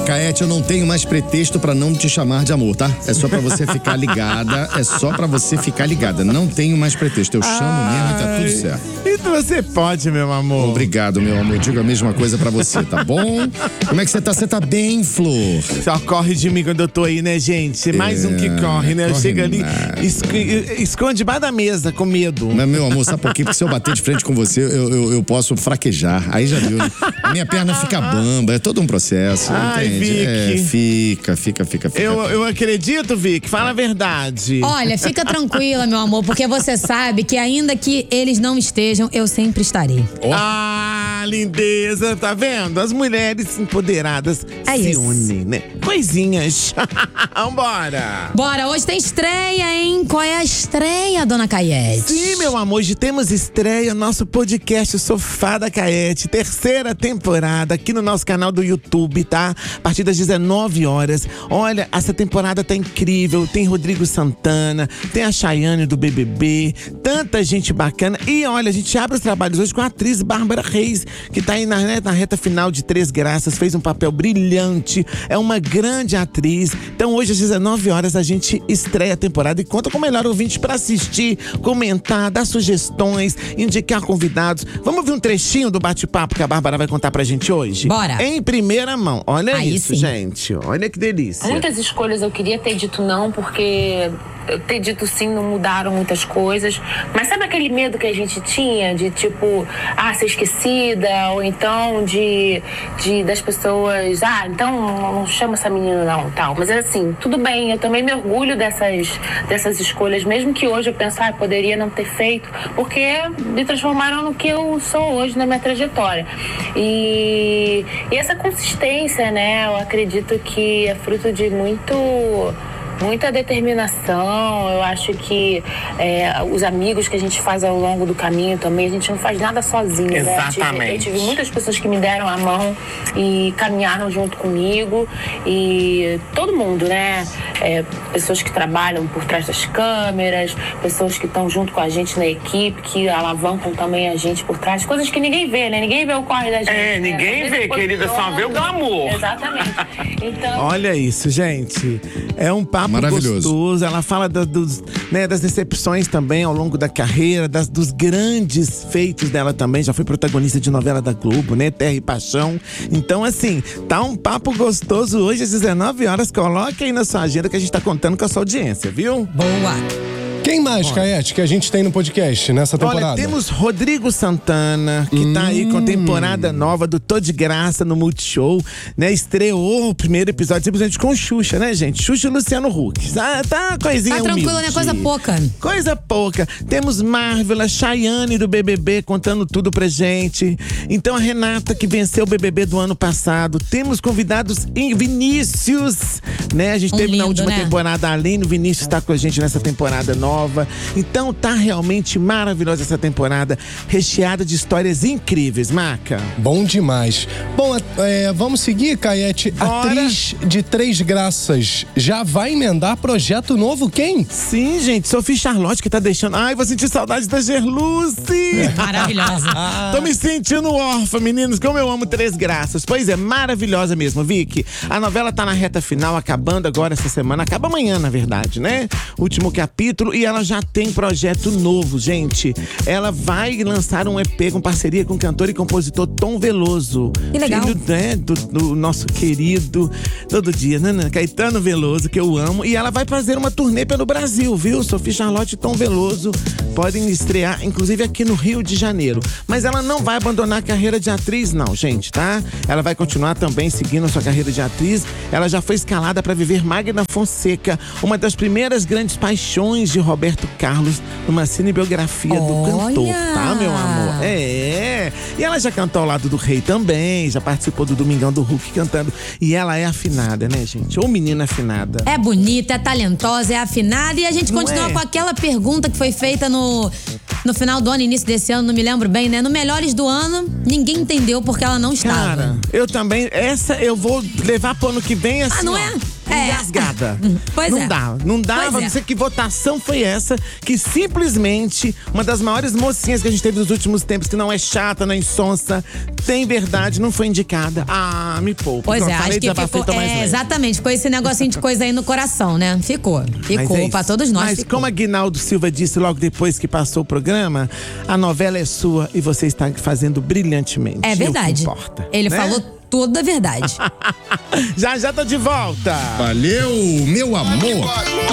Caete, eu não tenho mais pretexto pra não te chamar de amor, tá? É só pra você ficar ligada, Não tenho mais pretexto, eu chamo mesmo e tá tudo certo. Então você pode, meu amor. Obrigado, meu amor, digo a mesma coisa pra você, tá bom? Como é que você tá? Você tá bem, Flor? Só corre de mim quando eu tô aí, né, gente? Mais um que corre, né? Eu chego ali, esconde debaixo da mesa, com medo. Mas, meu amor, sabe por quê? Porque se eu bater de frente com você, eu posso fraquejar. Aí já viu, né? Minha perna fica bamba, é todo um processo, entende? Vicky. Fica. Eu acredito, Vicky, fala a verdade. Olha, fica tranquila, meu amor, porque você sabe que ainda que eles não estejam, eu sempre estarei. Ah, lindeza, tá vendo? As mulheres empoderadas se unem, né? Coisinhas. Vambora. Bora, hoje tem estreia, hein? Qual é a estreia, dona Caete? Sim, meu amor, hoje temos estreia, nosso podcast Sofá da Caete, terceira temporada aqui no nosso canal do YouTube, tá? A partir das 19 horas. Olha, essa temporada tá incrível. Tem Rodrigo Santana, tem a Chayane do BBB, tanta gente bacana. E olha, a gente abre os trabalhos hoje com a atriz Bárbara Reis, que tá aí na reta final de Três Graças, fez um papel brilhante, é uma grande atriz. Então hoje às 19 horas a gente estreia a temporada e conta com o melhor ouvinte pra assistir, comentar, dar sugestões, indicar convidados. Vamos ver um trechinho do bate-papo que a Bárbara vai contar pra gente hoje? Bora! Em primeira mão. Olha aí isso, sim. Gente. Olha que delícia. Muitas escolhas eu queria ter dito não, porque ter dito sim não mudaram muitas coisas. Mas sabe aquele medo que a gente tinha de tipo, ser esquecida, ou então das pessoas, então não chama essa menina não, tal. Mas é assim, tudo bem, eu também me orgulho dessas escolhas, mesmo que hoje eu pense, poderia não ter feito, porque me transformaram no que eu sou hoje na minha trajetória. E essa consistência, né, eu acredito que é fruto de muita determinação. Eu acho que os amigos que a gente faz ao longo do caminho também, a gente não faz nada sozinho. Exatamente. Né? Eu tive muitas pessoas que me deram a mão e caminharam junto comigo, e todo mundo, né? Pessoas que trabalham por trás das câmeras, pessoas que estão junto com a gente na equipe, que alavancam também a gente por trás, coisas que ninguém vê, né? Ninguém vê o corre da gente. Ninguém vê, querida, só vê o glamour. Exatamente. Então, olha isso, gente. É um papo gostoso. Ela fala das decepções também ao longo da carreira, dos grandes feitos dela também. Já foi protagonista de novela da Globo, né? Terra e Paixão. Então, assim, tá um papo gostoso hoje às 19 horas. Coloque aí na sua agenda que a gente tá contando com a sua audiência, viu? Boa! Quem mais, Caete, que a gente tem no podcast nessa temporada? Olha, temos Rodrigo Santana, que tá aí com temporada nova do Tô de Graça no Multishow, né? Estreou o primeiro episódio simplesmente com Xuxa, né, gente? Xuxa e Luciano Huck. Tá coisinha Tá tranquilo, humilde. né? Coisa pouca. Coisa pouca. Temos Marvel, a Chayane do BBB contando tudo pra gente. Então a Renata, que venceu o BBB do ano passado. Temos convidados em Vinícius, né? A gente teve na última temporada a Aline, o Vinícius tá com a gente nessa temporada nova. Então tá realmente maravilhosa essa temporada, recheada de histórias incríveis, Maca. Bom demais. Bom, vamos seguir, Caete. Atriz de Três Graças já vai emendar projeto novo, quem? Sim, gente, Sophie Charlotte que tá deixando... Ai, vou sentir saudade da Gerluce. Maravilhosa. Tô me sentindo órfã, meninos, como eu amo Três Graças. Pois é, maravilhosa mesmo, Vicky. A novela tá na reta final, acabando agora essa semana. Acaba amanhã, na verdade, né? Último capítulo. E ela já tem projeto novo, gente. Ela vai lançar um EP com parceria com o cantor e compositor Tom Veloso. Que legal. Filho, né, do nosso querido, todo dia, né, Caetano Veloso, que eu amo. E ela vai fazer uma turnê pelo Brasil, viu? Sophie Charlotte e Tom Veloso podem estrear, inclusive aqui no Rio de Janeiro. Mas ela não vai abandonar a carreira de atriz, não, gente, tá? Ela vai continuar também seguindo a sua carreira de atriz. Ela já foi escalada para viver Magna Fonseca, uma das primeiras grandes paixões de Roberto Carlos, numa cinebiografia do cantor, tá, meu amor? E ela já cantou ao lado do Rei também, já participou do Domingão do Hulk cantando. E ela é afinada, né, gente? Ou menina afinada. É bonita, é talentosa, é afinada. E a gente continua com aquela pergunta que foi feita no final do ano, início desse ano, não me lembro bem, né? No Melhores do Ano, ninguém entendeu porque ela não estava. Cara, eu também, essa eu vou levar pro ano que vem assim. Não é? engasgada. Pois não é. dá, não dá. Pois Vamos é. dizer que votação foi essa, que simplesmente uma das maiores mocinhas que a gente teve nos últimos tempos, que não é chata, não é insonsa, tem verdade, não foi indicada. Ah, me poupa. Pois Pronto, é, falei, acho que desabafei, ficou. tô mais leve. Exatamente, ficou esse negocinho de coisa aí no coração, né? Ficou. Mas Ficou é pra isso. todos nós. Mas ficou. como a Guinaldo Silva disse logo depois que passou o programa, a novela é sua e você está fazendo brilhantemente. É o que verdade. importa, Ele né? falou toda a verdade. Já tô de volta. Valeu, meu amor.